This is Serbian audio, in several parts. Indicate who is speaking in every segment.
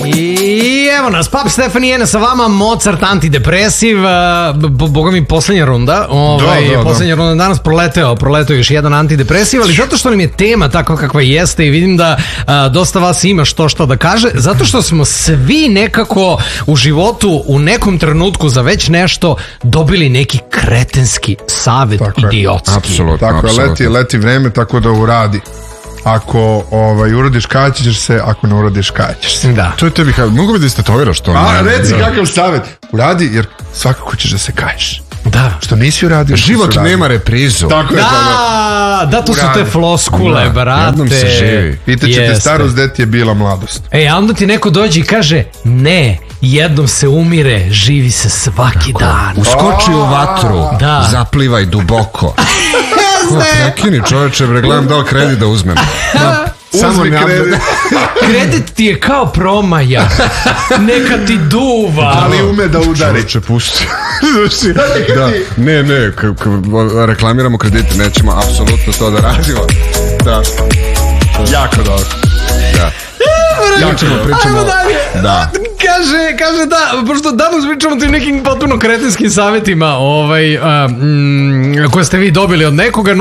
Speaker 1: I evo nas, Pap Stefan Jena sa vama, Mozart antidepresiv, boga mi poslednja runda, poslednja runda danas proleteo još jedan antidepresiv, ali zato što nam je tema takva kakva jeste i vidim da dosta vas ima što da kaže, zato što smo svi nekako u životu u nekom trenutku za već nešto dobili neki kretenski savet idiotski.
Speaker 2: Apsolutno. Tako je, leti vreme, tako da uradi. Ako uradiš kajaći ćeš se, ako ne uradiš kajaćeš se.
Speaker 1: Da.
Speaker 3: To je tebi, mogu bi da istetoviraš to?
Speaker 2: Reci kakav savjet. Uradi, jer svakako ćeš da se kaješ.
Speaker 1: Da.
Speaker 2: Što nisi uradio.
Speaker 3: Život nema reprizu.
Speaker 2: Tako je.
Speaker 1: Da, to su te floskule, brate.
Speaker 3: Jednom se živi.
Speaker 2: Pitaće te starost, gde ti je bila mladost.
Speaker 1: A onda ti neko dođe i kaže, ne, jednom se umire, živi se svaki dan.
Speaker 3: Uskoči u vatru, zaplivaj duboko. Prekini čoveče, gledam da li kredit da uzmem.
Speaker 2: Uzmi kredit.
Speaker 1: Kredit ti je kao promaja. Neka ti duva.
Speaker 2: Ali ume da udari.
Speaker 3: Čoveče, pusti. Ne, reklamiramo kredite, nećemo apsolutno to da radimo. Da. Jako dobro. Da.
Speaker 1: Ajmo dalje.
Speaker 3: Da.
Speaker 1: Kaže da, pošto danas pričamo o tim nekim potpuno kretinskim savjetima koje ste vi dobili od nekoga.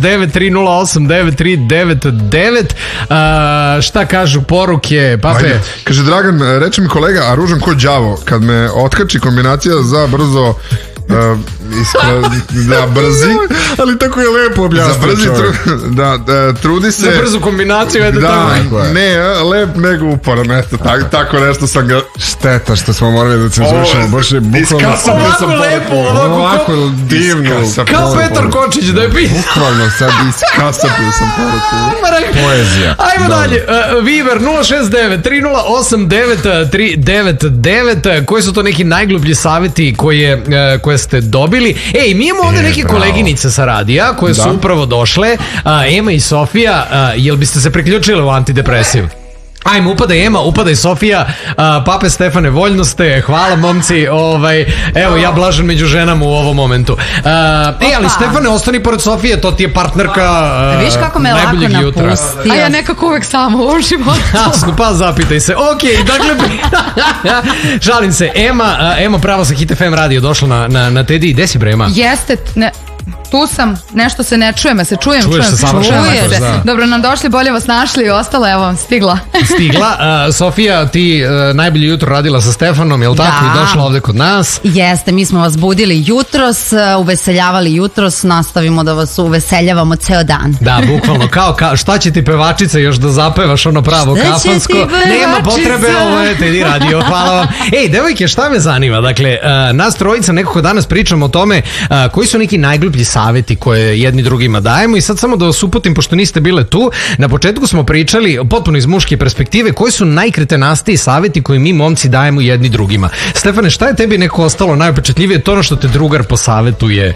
Speaker 1: 069-308-9399. Šta kažu poruke, Pape?
Speaker 2: Ajde. Kaže Dragan, reče mi kolega, a ružan ko đavo, kad me otkači kombinacija za brzo da brzi,
Speaker 3: ali tako je lepo objasnio čovjek.
Speaker 2: Trudi se
Speaker 1: za brzu kombinaciju,
Speaker 2: ne lep nego uporan, eto tako nešto sam ga.
Speaker 3: Šteta što smo morali da cenzurišemo, baš je bukvalno
Speaker 1: ovako lepo,
Speaker 3: ovako divno,
Speaker 1: kao Petar Kočić da je pisao,
Speaker 3: bukvalno sad iskasapio sam poruku, poezija.
Speaker 1: Ajmo dalje, Viber 069-308-9399. Koji su to neki najgluplji savjeti koje ste dobili? Ej, mi imamo ovde neke koleginice sa radija koje su upravo došle, Ema i Sofija. Jel biste se priključili u antidepresiv? Ajmo, upadaj Ema, upadaj Sofija. Pape Stefane, voljno ste, hvala momci. Evo, ja blažem među ženama u ovom momentu. Ali Stefane, ostani pored Sofije, to ti je partnerka
Speaker 4: viš kako me lako napustio. A ja nekako uvek samo u životu.
Speaker 1: Pa zapitaj se. Ok, dakle, žalim se. Ema pravo sa Hit FM radio došla na Teddy. Gde si bre, Ema?
Speaker 4: Jeste, tu sam, nešto se ne čujem, se čujem.
Speaker 1: Čuješ se savršeno.
Speaker 4: Dobro nam došli, bolje vas našli i ostalo, evo, stigla.
Speaker 1: Sofija, ti najbolje jutro radila sa Stefanom, jel tako? I došla ovde kod nas.
Speaker 4: Jeste, mi smo vas budili jutros, uveseljavali jutros, nastavimo da vas uveseljavamo ceo dan.
Speaker 1: Da, bukvalno, kao šta će ti pevačica još da zapevaš ono pravo kafansko? Nema potrebe, ovo je Teddy radio, hvala vam. Ej, devojke, šta me zanima? Dakle, nas trojica nekako danas pričamo o tome koji su neki najgluplji savjeti koje jedni drugima dajemo i sad samo da vas uputim, pošto niste bile tu, na početku smo pričali potpuno iz muške perspektive koji su najkretenastiji savjeti koje mi momci dajemo jedni drugima. Stefane, šta je tebi neko ostalo najupečatljivije? To ono što te drugar posavjetuje.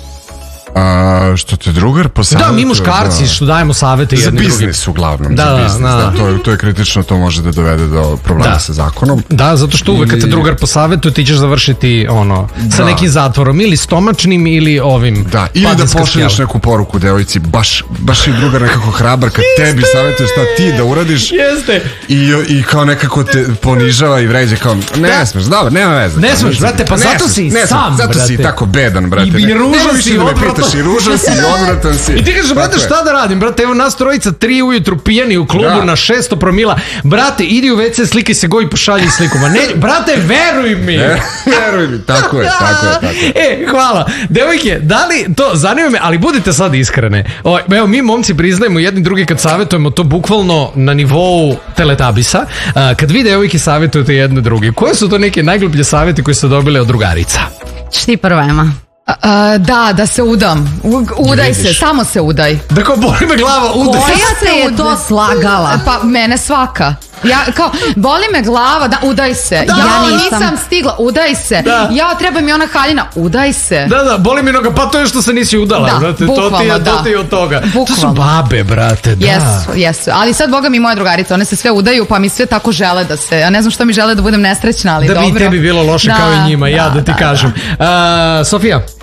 Speaker 3: Što te drugar posavjetuje?
Speaker 1: Da, mi muškarci što dajemo savjete jedni drugima.
Speaker 3: Za biznis uglavnom, za biznis. To je kritično, to može da dovede do problema sa zakonom.
Speaker 1: Da, zato što uvek kad te drugar posavjetuje ti ćeš završiti sa nekim zatvorom ili stomačnim ili ovim.
Speaker 3: Da, ili da pošalješ neku poruku devojci, baš je drugar nekako hrabar kad tebi savjetuje šta ti da uradiš.
Speaker 1: Jeste.
Speaker 3: I kao nekako te ponižava i vređa kao, ne smeš, dobro, nema veze.
Speaker 1: Ne smeš, brate, pa zato si sam, brate.
Speaker 3: Zato si tako bedan, brate.
Speaker 1: I ružan si,
Speaker 3: i ružan si, i odvratan si.
Speaker 1: I ti kažeš, brate, šta da radim, brate, evo nas trojica 3 ujutru pijani u klubu na 600 promila, brate, idi u WC, slikaj se go i pošalji sliku. Ma ne, brate, veruj mi.
Speaker 3: Veruj mi, tako je.
Speaker 1: Hvala. Devojke, da li to, zanima me, ali budite sad iskrene. Evo, mi momci priznajemo jedni drugi kad savjetujemo to bukvalno na nivou teletabisa. Kad vi devojke savjetujete jedne druge, koje su to neke najgluplje savjete koje ste dobili od drugarica?
Speaker 4: Šti prva, Ema? Da se udam. Udaj se, samo se udaj.
Speaker 1: Da kao boli me glava, udaj se.
Speaker 4: Koja te je to slagala? Pa mene svaka. Ja kao, boli me glava, da, udaj se. Ja nisam stigla, udaj se. Ja, treba mi ona haljina, udaj se.
Speaker 1: Da, boli mi noga, pa to je što se nisi udala.
Speaker 4: Da, bukvalno, da.
Speaker 1: To ti je od toga. To su babe, brate, da.
Speaker 4: Jesu. Ali sad, boga mi, moja drugarica, one se sve udaju, pa mi sve tako žele da se, ja ne znam što mi žele da budem nesrećna, ali dobro.
Speaker 1: Da bi tebi bilo loše kao i njima, ja da ti kažem. Sofija?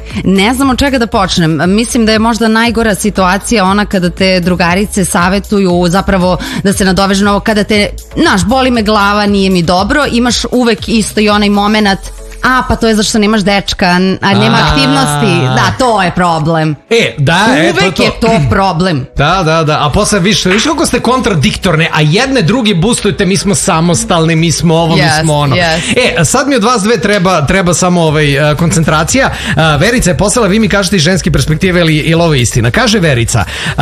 Speaker 5: Ne znam od čega da počnem. Mislim da je možda najgora situacija ona kada te drugarice savetuju, zapravo da se nadoveže na ovo, kada te, boli me glava, nije mi dobro, imaš uvek isto i onaj moment, pa to je zašto nemaš dečka, a nema aktivnosti. Da, to je problem. Uvek je to problem.
Speaker 1: Da. A posle više kako ste kontradiktorne, a jedne druge boostujete, mi smo samostalni, mi smo ovo, mi smo ono. Sad mi od vas dve treba samo koncentracija. Verica je poslala, vi mi kažete iz ženske perspektive ili ovo je istina. Kaže Verica,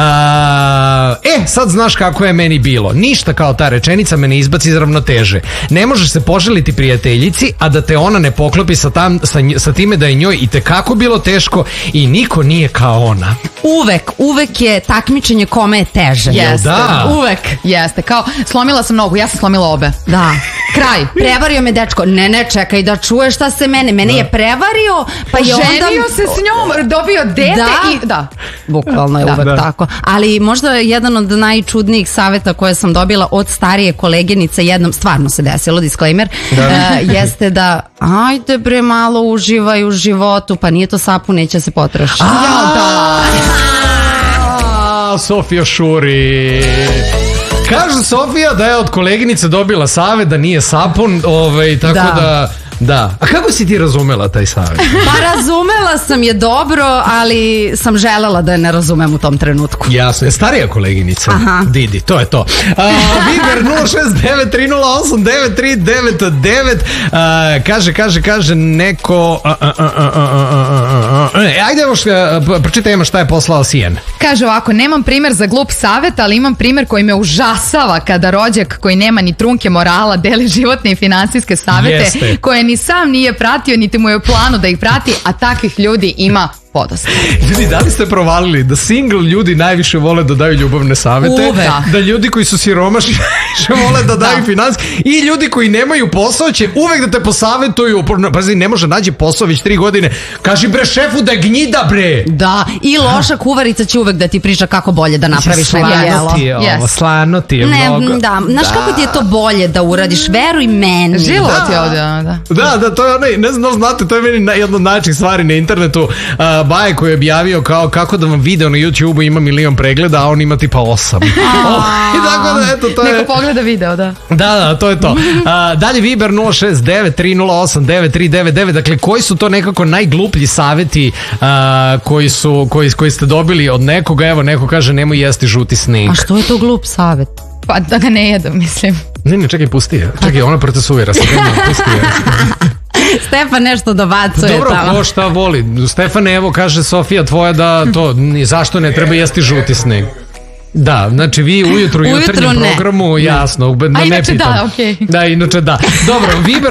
Speaker 1: sad znaš kako je meni bilo. Ništa kao ta rečenica me ne izbaci iz ravnoteže. Ne možeš se poželiti prijateljici, a da te ona ne poklopi sa time da je njoj i tekako bilo teško i niko nije kao ona.
Speaker 5: Uvek je takmičenje kome je teže.
Speaker 4: Jeste, uvek. Jeste, kao slomila sam nogu, ja sam slomila obe.
Speaker 5: Da. Kraj. Prevario me dečko. Ne, čekaj da čuješ šta se mene je prevario, pa je onda...
Speaker 4: Ženio se s njom, dobio dete i... Da.
Speaker 5: Bukvalno je uvek tako. Ali možda jedan od najčudnijih saveta koje sam dobila od starije koleginice, jednom, stvarno se desilo, disclaimer, jeste da ajde bre malo uživaj u životu, pa nije to sapun, neće se potrošiti.
Speaker 1: Sofija šuri. Kaže Sofija da je od koleginice dobila savet da nije sapun, tako da. A kako si ti razumela taj savjet?
Speaker 5: Pa razumela sam je dobro, ali sam želela da je ne razumem u tom trenutku.
Speaker 1: Jasno, je starija koleginica. Didi, to je to. Viber 069389399. Kaže neko... Ajde još pročitajmo šta je poslao Sijen.
Speaker 4: Kaže ovako, nemam primer za glup savjet, ali imam primer koji me užasava kada rođak koji nema ni trunke morala deli životne i finansijske savjete koje ni sam nije pratio, niti mu je u planu da ih prati, a takvih ljudi ima podosta.
Speaker 1: Ljudi, da li ste provalili da single ljudi najviše vole da daju ljubavne savete, da ljudi koji su siromašni najviše vole da daju finansijske i ljudi koji nemaju posao će uvek da te posavetuju, pazi, ne može nađe posao već 3 godine, kaži bre šefu da je gnjida bre.
Speaker 5: Da, i loša kuvarica će uvek da ti priča kako bolje da napraviš neko jelo.
Speaker 1: Slano ti je mnogo.
Speaker 5: Da, znaš kako ti je to bolje da uradiš, veruj meni.
Speaker 4: Žilo ti je ovdje,
Speaker 1: da, to je onaj, ne znam da znate, to je meni jedna od najčih stvari na internetu. Baje koji je objavio kao kako da vam video na YouTube-u ima 1.000.000 pregleda, a on ima tipa 8. I tako da, eto, to je...
Speaker 4: Neko pogleda video, da.
Speaker 1: Da, to je to. Dalje Viber 069-308-9399. Dakle, koji su to nekako najgluplji savjeti koji ste dobili od nekoga? Evo, neko kaže nemoj jesti žuti snik.
Speaker 5: A što je to glup savjet?
Speaker 4: Pa da ga ne jedem, mislim.
Speaker 1: Ne, čekaj, pusti je. Čekaj, ona procesuje, pusti je.
Speaker 5: Stefan nešto dobacuje.
Speaker 1: Dobro, ko šta voli. Stefan, evo, kaže Sofija tvoja da to, zašto ne treba jesti žuti sneg? Da, znači vi ujutru u jutarnjem programu, jasno, ne pitam.
Speaker 4: Da, okej.
Speaker 1: Da, inače da. Dobro, Viber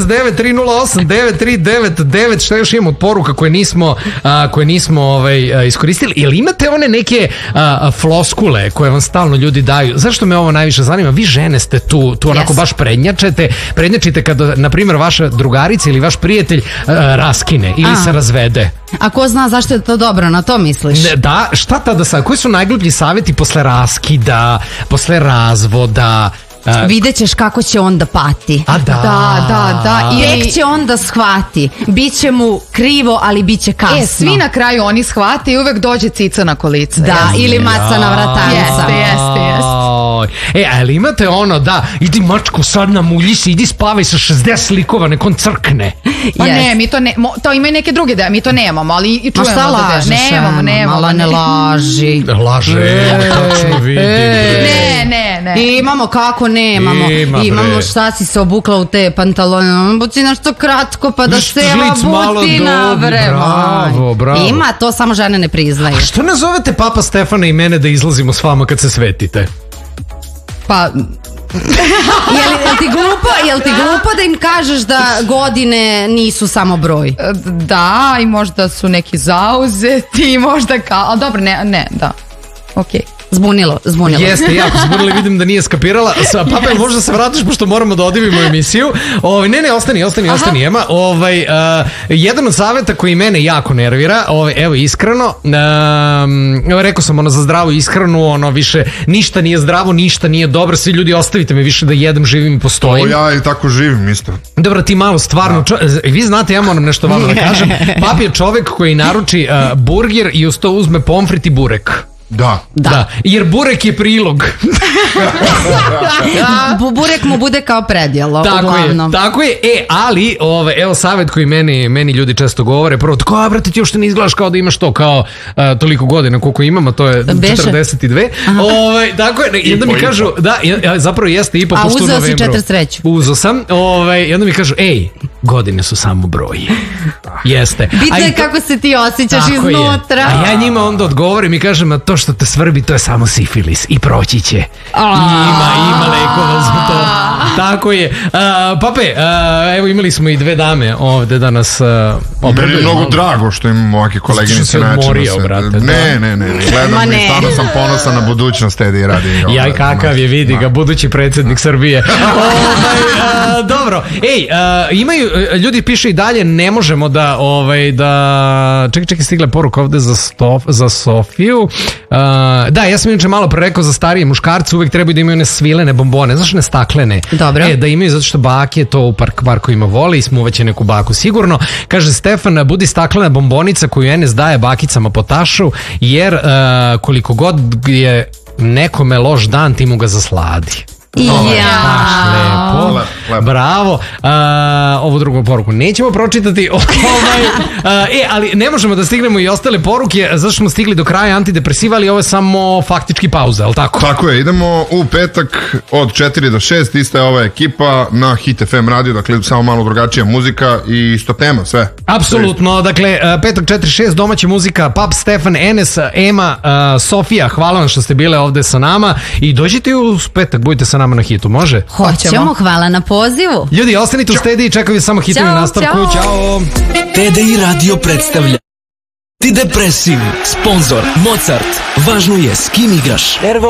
Speaker 1: 069-308-9399. Šta još imamo od poruka koje nismo iskoristili? Ili imate one neke floskule koje vam stalno ljudi daju? Zašto me ovo najviše zanima? Vi žene ste tu onako baš prednjačite kada, na primjer, vaša drugarica ili vaš prijatelj raskine ili se razvede.
Speaker 5: A ko zna zašto je to dobro, na to misliš?
Speaker 1: Da, šta tada sad? Koji su najgluplji savjeti posle raskida, posle razvoda?
Speaker 5: Vidjet ćeš kako će on da pati.
Speaker 4: Da.
Speaker 5: Tek će on da shvati. Biće mu krivo, ali bit će kasno.
Speaker 4: Svi na kraju oni shvate i uvek dođe cica na kolice.
Speaker 5: Da, ili maca na vratanca.
Speaker 4: Jeste.
Speaker 1: Ali imate ono, da, idi mačku sad namulji se, idi spavaj sa 60 likova, nekom crkne.
Speaker 4: Pa ne, mi to ne, to ima i neke druge da mi to nemamo, ali i čujemo.
Speaker 5: Ma šta lažeš?
Speaker 4: Nemamo.
Speaker 5: Mala ne laži.
Speaker 1: Laže, tačno vidim.
Speaker 4: Ne.
Speaker 5: Imamo, kako nemamo. Imamo, šta si se obukla u te pantalone, buci nešto kratko pa da se butina, bre.
Speaker 1: Bravo.
Speaker 5: Ima, to samo žene ne priznaju.
Speaker 1: A što ne zovete Papa Stefana i mene da izlazimo s vama kad se svetite?
Speaker 4: Pa...
Speaker 5: Jel ti glupo da im kažeš da godine nisu samo broj?
Speaker 4: Da, i možda su neki zauzeti, možda kao... Ali dobro, ne, da. Okej.
Speaker 5: Zbunilo.
Speaker 1: Jeste, jako zbunilo, vidim da nije skapirala. Pape, možda se vratiš, pošto moramo da odivimo emisiju. Ne, ostani, Ema. Jedan od savjeta koji mene jako nervira, evo iskreno, rekao sam za zdravu ishranu, više ništa nije zdravo, ništa nije dobro, svi ljudi ostavite me više da jedem, živim i postojim.
Speaker 2: Ja i tako živim isto.
Speaker 1: Dobro, ti malo stvarno, vi znate, ja moram nešto vama da kažem, Pap je čovek koji naruči burger i uz to uzme pomfrit i burek. Da, jer burek je prilog.
Speaker 5: Burek mu bude kao predjelo.
Speaker 1: Tako je. Ali, evo savjet koji meni ljudi često govore. Prvo, tako, brate, ti još ne izgledaš kao da imaš to, kao toliko godina koliko imam, a to je 42. Tako je, jedno mi kažu, da, zapravo jeste i po pošto u novembru.
Speaker 5: A uzeo si 43.
Speaker 1: Uzeo sam, jedno mi kažu, godine su samo broji. Jeste.
Speaker 5: Bitno je kako se ti osjećaš iznutra.
Speaker 1: A ja njima onda odgovorim i kažem, a to što te svrbi, to je samo sifilis i proći će. Ima lekova za to. Tako je. Pape, evo imali smo i 2 dame ovde danas
Speaker 2: Meni je mnogo drago što imamo ovake koleginice načinu. Ne, gledam i stvarno sam ponosan na budućnost Edi radi.
Speaker 1: Jaj, kakav je, vidi ga, budući predsjednik Srbije. Dobro, imaju, ljudi piše i dalje, ne možemo da čekaj, stigla poruka ovde za Sofiju. Da, ja sam inače malo pre rekao za starije muškarce uvek trebaju da imaju one svilene bombone, znaš, ne staklene.
Speaker 5: Dobro.
Speaker 1: Da imaju, zato što bake to u parkovima vole i smuvaće neku baku sigurno. Kaže Stefan, budi staklena bombonica koju Enes daje bakicama po tašu, jer koliko god je nekome loš dan, ti mu ga zasladi. Lepo. Bravo. Ovu drugu poruku nećemo pročitati. Ali ne možemo da stignemo i ostale poruke, zato smo stigli do kraja antidepresiva, ali ovo je samo faktički pauza, ali tako?
Speaker 2: Tako je, idemo u petak od 4 do 6, ista je ova ekipa na Hit FM radio, dakle samo malo drugačija muzika i isto tema, sve.
Speaker 1: Apsolutno, dakle petak 4-6, domaća muzika, Pap, Stefan, Enes, Ema, Sofija, hvala vam što ste bile ovde sa nama i dođite u petak, budite sa nama na Hitu, može?
Speaker 5: Hoćemo, hvala na pozivu.
Speaker 1: Ljudi, ostanite u Stedi i čekaju samo hitovi u nastavku. Ćao.
Speaker 6: TDI radio predstavlja Antidepresiv, sponsor Mozart. Važno je s kim igraš.